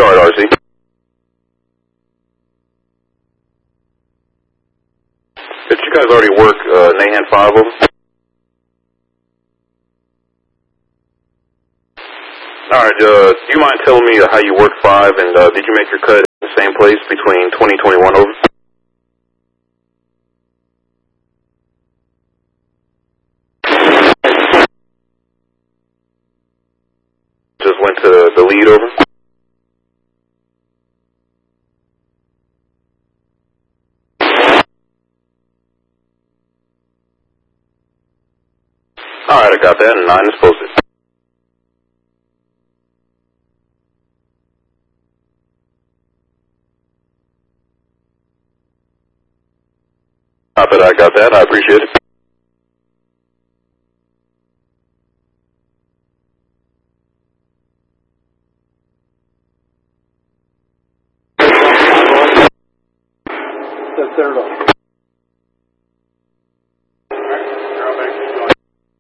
yard, RC. Did you guys already work Nahan 5 over? Alright, do you mind telling me how you worked 5, and did you make your cut in the same place between 2021 over? Just went to the lead over? Alright, I got that, and 9 is posted. I got that, I appreciate it. That's third off.